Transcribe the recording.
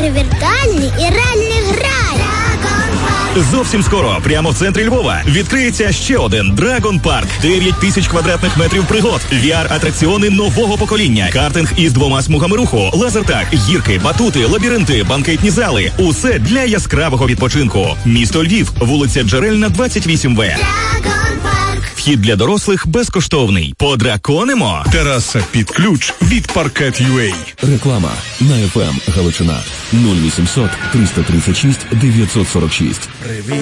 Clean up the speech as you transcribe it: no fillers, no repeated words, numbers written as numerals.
ігри віртуальні і реальні грай. Зовсім скоро, прямо в центрі Львова, відкриється ще один Dragon Park. 9 тисяч квадратних метрів пригод, VR-атракціони нового покоління, картинг із 2 смугами руху, лазертаг, гірки, батути, лабіринти, банкетні зали. Усе для яскравого відпочинку. Місто Львів, вулиця Джерельна, 28В. Вхід для дорослих безкоштовний. Подраконимо. Тераса під ключ від Parket.ua. Реклама на FM Галичина 0800 336 946. Привіт.